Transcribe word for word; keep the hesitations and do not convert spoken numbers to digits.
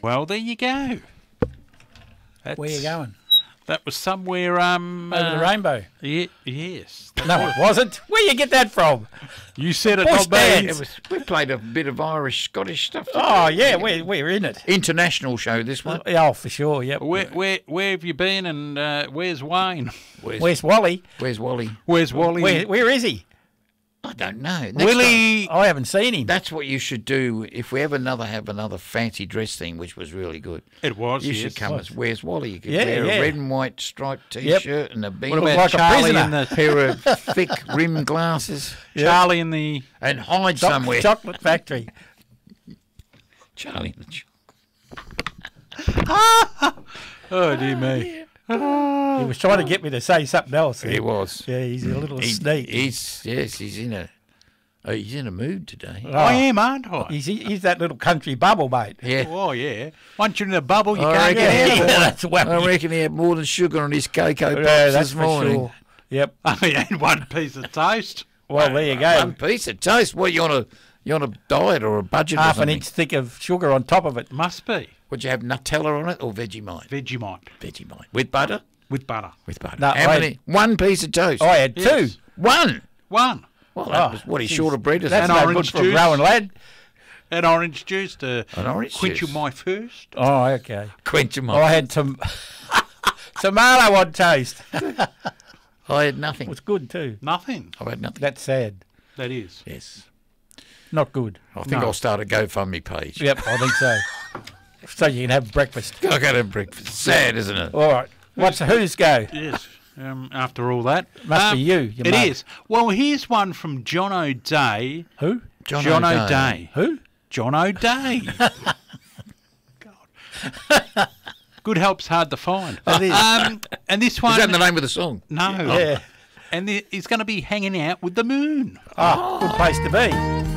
Well, there you go. That's, Where you going? That was somewhere um Over uh, the rainbow. Yeah, yes. No, it wasn't. Where you get that from? You said it, Bush not me. band. It was, we played a bit of Irish, Scottish stuff. didn't Oh, we? yeah, we're, we're in it. International show, this one. Oh, for sure, yep. Where where where have you been and uh, where's Wayne? Where's, Where's Wally? where's Wally? Where's Wally? Where, where is he? I don't know. Next time- Willie. I haven't seen him. That's what you should do if we ever another have another fancy dress thing, which was really good. It was. You yes. should come as Where's Wally? You could Yeah, wear yeah. a red and white striped T-shirt and a beanie. What Look about like a Charlie prisoner. in the pair of thick rimmed glasses Charlie in the? and hide Choc- somewhere. Chocolate factory. Charlie in the Choc- Oh dear me. He was trying to get me to say something else. He was. Yeah, he's a little He- sneak. He's yes, he's in a oh, he's in a mood today. Oh, I am, aren't I? He's, he's that little country bubble, mate. Yeah. Oh yeah. Once you're in a bubble, you I can't reckon get he out. had- that's well. I reckon he had more than sugar on his cocoa pops Yeah, that's this for morning. sure. Yep. I had one piece of toast. Well, there you go. One piece of toast. What, you on a you on a diet or a budget? Half or an something? inch thick of sugar on top of it. Must be Would you have Nutella on it or Vegemite? Vegemite Vegemite with butter. with butter. With butter. No, How I many? One piece of toast. I had Yes. two. One. One. Well, that Oh, was what he's geez. short of bread. Is That's And that? no orange good for a juice. growing lad. And orange juice to An orange quench juice. my thirst. Oh, okay. Quench 'em I up. had some tomato on toast. It I had nothing. was good too. Nothing. I've had nothing. That's sad. That is. Yes. Not good. I think No. I'll start a GoFundMe page. Yep, I think so. So you can have breakfast. I go to breakfast. Sad, isn't it? All right. What's who's go? Yes. Um, after all that, Must Um, be you. you It mug. is. Well, here's one from John O'Day. Who? John, John O'Day. O'Day. Who? John O'Day. God. Good help's hard to find. It is. Um, and this one, Is that the name of the song? no, Yeah. and the, he's going to be hanging out with the moon. Oh, good place to be.